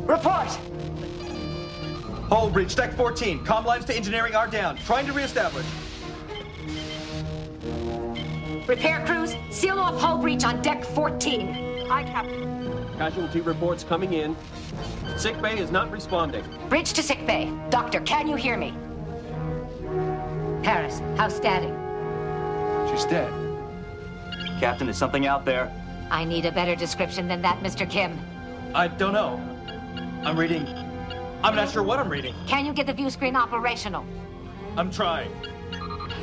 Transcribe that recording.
Report! Hull breach, deck 14. Comm lines to engineering are down. Trying to reestablish. Repair crews, seal off hull breach on deck 14. Aye, Captain. Casualty reports coming in. Sick bay is not responding. Bridge to sick bay. Doctor, can you hear me? Paris, how's Static? She's dead. Captain, there's something out there. I need a better description than that, Mr. Kim. I don't know. I'm reading. I'm not sure what I'm reading. Can you get the view screen operational? I'm trying.